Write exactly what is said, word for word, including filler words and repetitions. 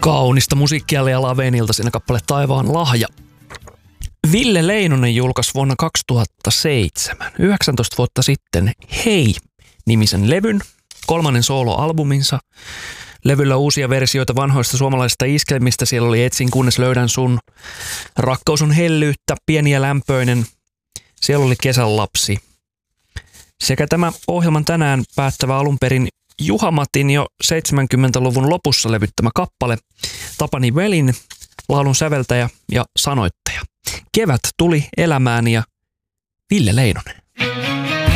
Kaunista musiikkia ja Lavenilta siinä kappale Taivaan lahja. Ville Leinonen julkaisi vuonna kaksituhattaseitsemän, yhdeksäntoista vuotta sitten, Hei-nimisen levyn, kolmannen soloalbuminsa. Levyllä uusia versioita vanhoista suomalaisista iskelmistä. Siellä oli Etsin kunnes löydän sun, Rakkaus on hellyyttä, Pieni ja lämpöinen. Siellä oli Kesän lapsi. Sekä tämä ohjelman tänään päättävä alun perin Juha Matin jo seitsemänkymmentäluvun lopussa levyttämä kappale, Tapani Velin, laulun säveltäjä ja sanoittaja. Kevät tuli elämään ja Ville Leinonen.